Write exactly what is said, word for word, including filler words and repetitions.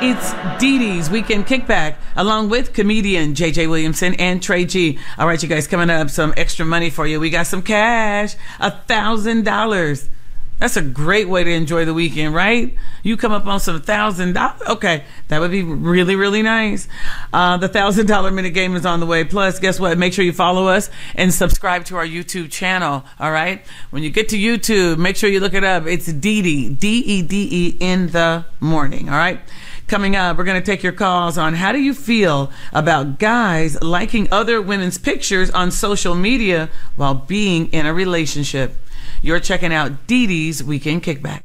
It's Dee Dee's Weekend Kickback, along with comedian J J Williamson and Trey G. All right, you guys, coming up, some extra money for you. We got some cash, a thousand dollars. That's a great way to enjoy the weekend, right? You come up on some thousand dollars. Okay, that would be really, really nice. Uh, the thousand dollar minute game is on the way. Plus, guess what? Make sure you follow us and subscribe to our YouTube channel. All right. When you get to YouTube, make sure you look it up. It's Dee Dee, D E D E in the morning. All right. Coming up, we're going to take your calls on how do you feel about guys liking other women's pictures on social media while being in a relationship. You're checking out Dee Dee's Weekend Kickback.